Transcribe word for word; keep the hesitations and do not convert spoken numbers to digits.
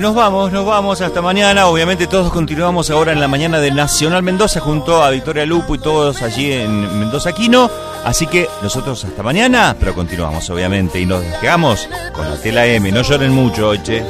nos vamos, nos vamos hasta mañana. Obviamente todos continuamos ahora en la mañana de Nacional Mendoza junto a Victoria Lupo y todos allí en Mendoza Quino. Así que nosotros hasta mañana, pero continuamos obviamente y nos despegamos con la Tela M. No lloren mucho hoy, che.